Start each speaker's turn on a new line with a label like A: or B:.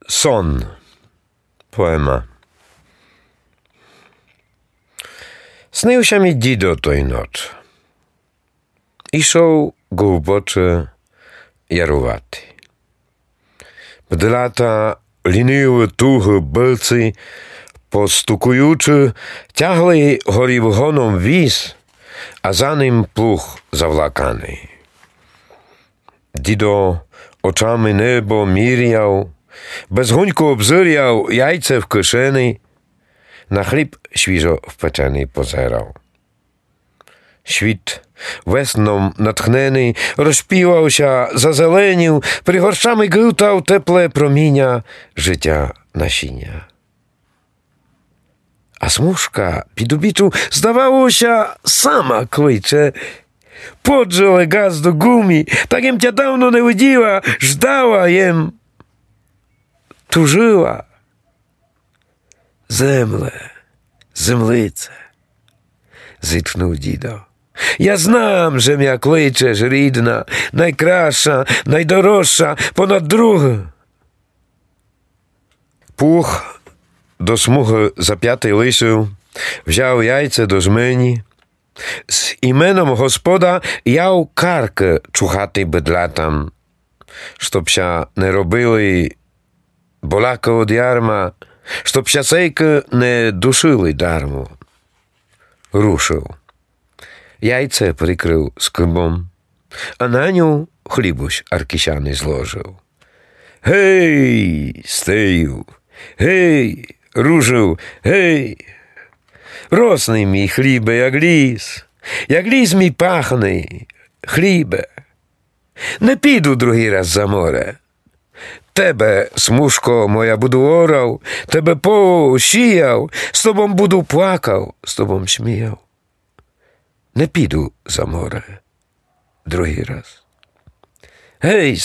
A: Сон. Poema. Снився мій дідо той ноч. Ішов глибоче ярувати. Бдлята ліниво туги билці, постукуючи, тягли горів гоном віз, а за ним плуг завлаканий. Дідо очами небо міряв, безгунько обзиряв яйце в кишені, на хліб świeżo wpečený pozerał. Świt wesną natchniony rozpiwał się, zazelenił, prigorszami grytał teple promienia życia nasienia. A smuszka pidubiczu zdawało się sama kłycze. Podrzele gaz do gumi, takiem cię dawno nie widziała, żdała jem, tużyła. Землице, зітхнув дідо. Я знам, że м'я кличеш, рідна, найкраща, найдорожча, понад друге. Пух до смуги зап'ятий лисив, взяв яйце до жмені, з іменом Господа яв карки чухати бедлатам, щоб ся не робили боляка од ярма, щоб сясейки не душили дармо. Рушив. Яйце прикрив скибом, а на ню хлібусь аркісяний зложив. Гей, стею, гей, ружив, гей. Росний мій хлібе, як ліс мій пахний, хлібе. Не піду другий раз за море. Тебе, смужко моя, буду орав, тебе посіяв, з тобом буду плакав, з тобом сміяв. Не піду за море другий раз. Гей,